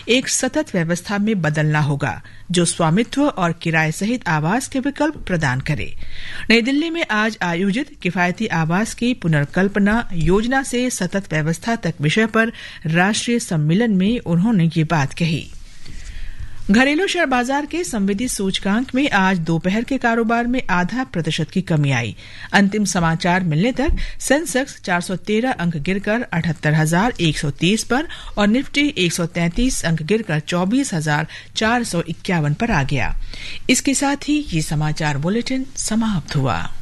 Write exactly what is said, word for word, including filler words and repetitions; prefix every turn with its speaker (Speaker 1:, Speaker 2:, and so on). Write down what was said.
Speaker 1: एक सतत व्यवस्था में बदलना होगा जो स्वामित्व और किराए सहित आवास के विकल्प प्रदान करे। नई दिल्ली में आज आयोजित किफायती आवास की पुनर्कल्पना योजना से सतत व्यवस्था तक विषय पर राष्ट्रीय सम्मेलन में उन्होंने ये बात कही। घरेलू शेयर बाजार के संविधि सूचकांक में आज दोपहर के कारोबार में आधा प्रतिशत की कमी आई। अंतिम समाचार मिलने तक सेंसेक्स चार सौ तेरह अंक गिरकर अठहत्तर हजार एक सौ तीस पर और निफ्टी एक सौ तैंतीस अंक गिरकर चौबीस हजार चार सौ इक्यावन पर आ गया। इसके साथ ही ये समाचार बुलेटिन समाप्त हुआ।